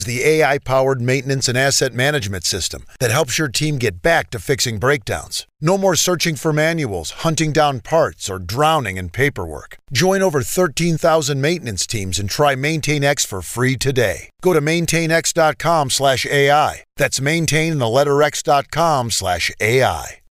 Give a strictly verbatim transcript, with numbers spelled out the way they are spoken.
the A I-powered maintenance and asset management system that helps your team get back to fixing breakdowns. No more searching for manuals, hunting down parts, or drowning in paperwork. Join over thirteen thousand maintenance teams and try MaintainX for free today. Go to maintainx.com slash AI. That's maintain and the letter X dot com slash AI.